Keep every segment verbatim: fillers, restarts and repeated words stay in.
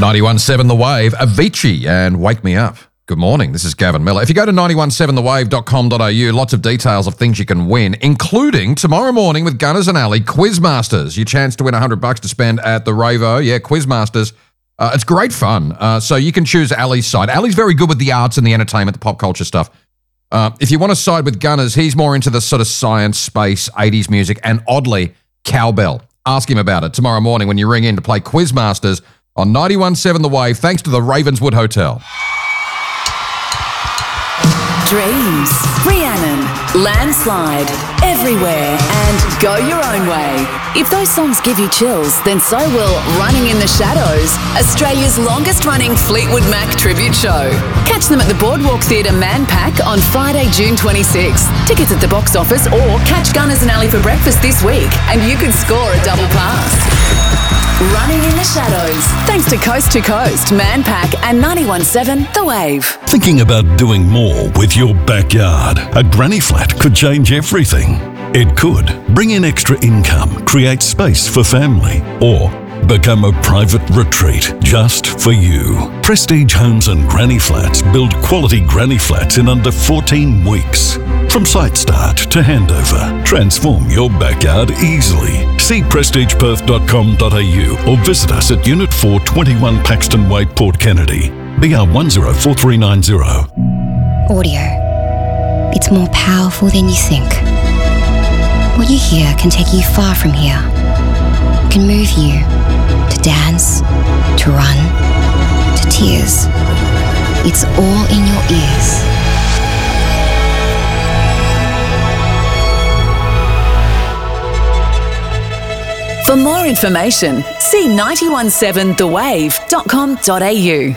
ninety-one point seven The Wave, Avicii and Wake Me Up. Good morning, this is Gavin Miller. If you go to ninety-one point seven the wave dot com dot a u, lots of details of things you can win, including tomorrow morning with Gunners and Ali, Quizmasters. Your chance to win one hundred bucks to spend at the Ravo. Yeah, Quizmasters. Uh, it's great fun. Uh, so you can choose Ali's side. Ali's very good with the arts and the entertainment, the pop culture stuff. Uh, if you want to side with Gunners, he's more into the sort of science, space, eighties music, and oddly, cowbell. Ask him about it tomorrow morning when you ring in to play Quizmasters on ninety-one point seven The Wave, thanks to the Ravenswood Hotel. Dreams, Rhiannon, Landslide, Everywhere, and Go Your Own Way. If those songs give you chills, then so will Running in the Shadows, Australia's longest-running Fleetwood Mac tribute show. Catch them at the Boardwalk Theatre Manpack on Friday, June twenty-sixth. Tickets at the box office or catch Gunners and Ali for breakfast this week and you can score a double pass. Running in the Shadows, thanks to Coast to Coast, Manpack and ninety-one point seven The Wave. Thinking about doing more with your backyard? A granny flat could change everything. It could bring in extra income, create space for family, or become a private retreat just for you. Prestige Homes and Granny Flats build quality granny flats in under fourteen weeks. From site start to handover, transform your backyard easily. See prestige perth dot com dot a u or visit us at Unit four, twenty-one Paxton Way, Port Kennedy, B R one zero four three nine zero. Audio. It's more powerful than you think. What you hear can take you far from here. It can move you to dance, to run, to tears. It's all in your ears. For more information, see ninety-one point seven the wave dot com dot a u.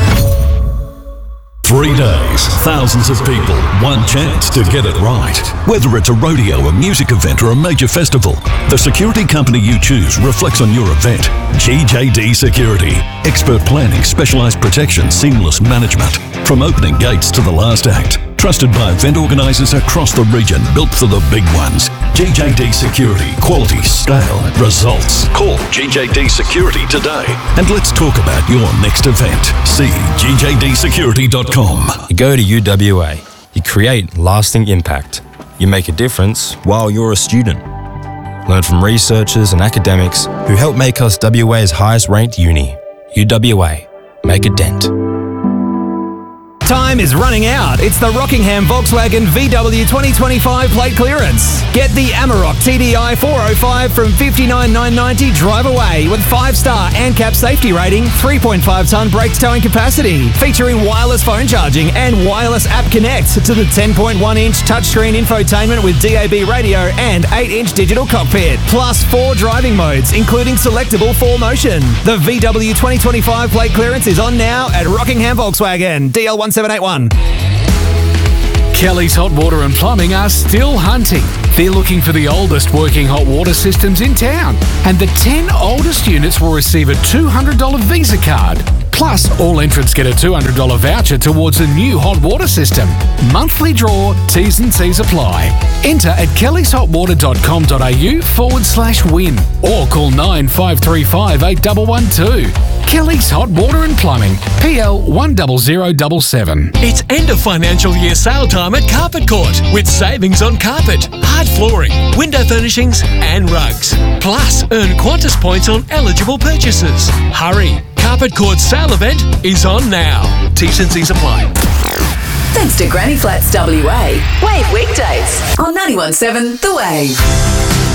Three days, thousands of people, one chance to get it right. Whether it's a rodeo, a music event, or a major festival, the security company you choose reflects on your event. G J D Security. Expert planning, specialised protection, seamless management. From opening gates to the last act. Trusted by event organisers across the region, built for the big ones. G J D Security. Quality, scale, results. Call G J D Security today. And let's talk about your next event. See G J D security dot com. You go to U W A. You create lasting impact. You make a difference while you're a student. Learn from researchers and academics who help make us W A's highest ranked uni. U W A. Make a dent. Time is running out. It's the Rockingham Volkswagen V W twenty twenty-five plate clearance. Get the Amarok T D I four oh five from fifty-nine thousand nine hundred ninety drive away with five star ANCAP safety rating, three point five tonne brake towing capacity, featuring wireless phone charging and wireless app connect to the ten point one inch touchscreen infotainment with D A B radio and eight inch digital cockpit, plus four driving modes, including selectable four motion. The V W twenty twenty-five plate clearance is on now at Rockingham Volkswagen, D L one seven eight one. Kelly's Hot Water and Plumbing are still hunting. They're looking for the oldest working hot water systems in town. And the ten oldest units will receive a two hundred dollars Visa card. Plus, all entrants get a two hundred dollars voucher towards a new hot water system. Monthly draw, T's and C's apply. Enter at kellys hot water dot com dot a u forward slash win or call nine five three five eight one one two. Kelly's Hot Water and Plumbing, P L one zero zero seven seven. It's end of financial year sale time at Carpet Court with savings on carpet, hard flooring, window furnishings and rugs. Plus, earn Qantas points on eligible purchases. Hurry! Carpet Court's sale event is on now. T's and C's apply. Thanks to Granny Flats W A. Wave weekdays on ninety-one point seven The Wave.